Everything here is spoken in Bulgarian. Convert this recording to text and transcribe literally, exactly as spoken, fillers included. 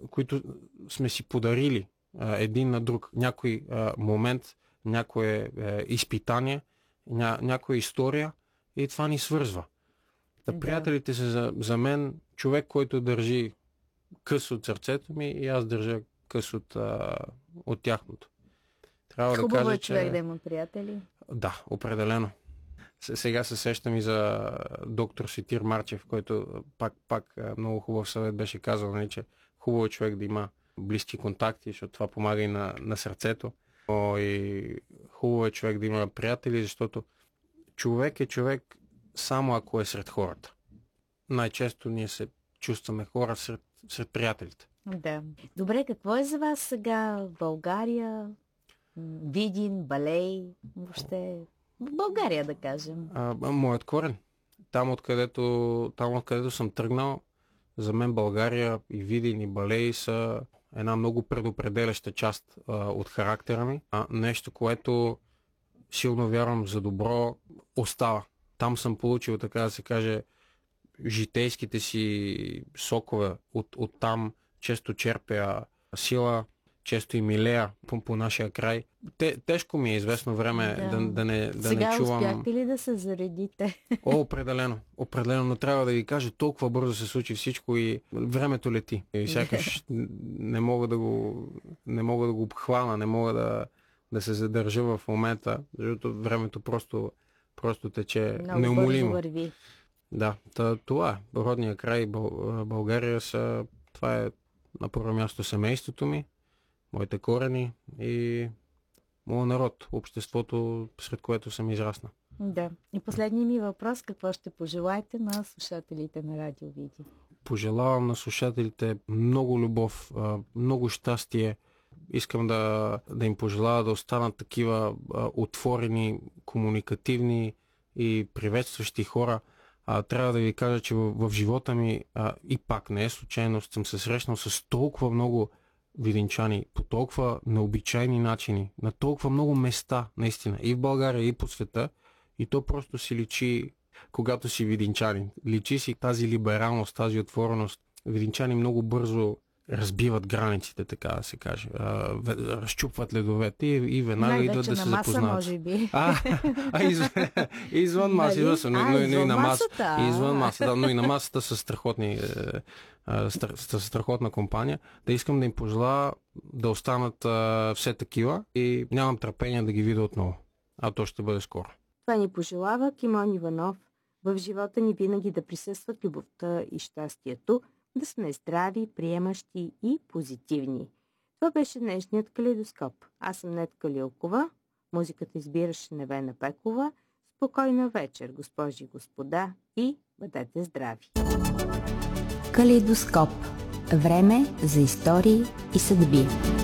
които сме си подарили а, един на друг. Някой а, момент, някое е, изпитание, ня, някоя история и това ни свързва. Та, Да. Приятелите са за, за мен човек, който държи къс от сърцето ми и аз държа къс от, а, от тяхното. Трябва Хубаво да кажа, е човек че... да има приятели. Да, определено. Сега се сещам и за доктор Светир Марчев, който пак, пак много хубав съвет беше казал, нали, че хубаво е човек да има близки контакти, защото това помага и на, на сърцето. Но и хубаво е човек да има приятели, защото човек е човек само ако е сред хората. Най-често ние се чувстваме хора сред, сред приятелите. Да. Добре, какво е за вас сега в България? Видин, Балей, въобще в България, да кажем. А, моят корен. Там откъдето, там откъдето съм тръгнал, за мен България и Видин и Балей са една много предопределяща част а, от характера ми. А, нещо, което силно вярвам за добро остава. Там съм получил, така да се каже, житейските си сокове. От, от там често черпя сила, често и милея по, по нашия край. Те, тежко ми е известно време да, да, да, не, да Сега не чувам... Сега успяхте ли да се заредите? О, определено. Определено, но трябва да ви кажа, толкова бързо се случи всичко и времето лети. И сякаш не мога да го, не мога да го обхвана, не мога да, да се задържа в момента, защото времето просто, просто тече много неумолимо. бързо върви. Да, тъ, това е. Родния край, Бъл, България са, това е на първо място семейството ми, моите корени и моят народ, обществото, сред което съм израснал. Да. И последният ми въпрос, какво ще пожелаете на слушателите на Радио Видин? Пожелавам на слушателите много любов, много щастие. Искам да, да им пожелая да останат такива отворени, комуникативни и приветстващи хора. А, трябва да ви кажа, че в, в живота ми а, и пак не е случайно, съм се срещнал с толкова много видинчани, по толкова необичайни начини, на толкова много места, наистина, и в България, и по света. И то просто си личи, когато си видинчанин. Личи си тази либералност, тази отвореност. Видинчани много бързо разбиват границите, така да се каже. А, разчупват ледовете и, и веднага Най-вече идват да се на маса, запознават. може би. А, а извън, извън маса, Нали? но, но, А, но, но и извън на маса. масата. И извън масата, но и на масата са страхотни, е, е, стр, стр, страхотна компания. Да искам да им пожелая да останат е, все такива и нямам търпение да ги видя отново. А то ще бъде скоро. Това ни пожелава Кимон Иванов. В живота ни винаги да присъстват любовта и щастието, да сме здрави, приемащи и позитивни. Това беше днешният калейдоскоп. Аз съм Нетка Лилкова. Музиката избираше Невена Пекова. Спокойна вечер, госпожи и господа, и бъдете здрави! Калейдоскоп. Време за истории и съдби.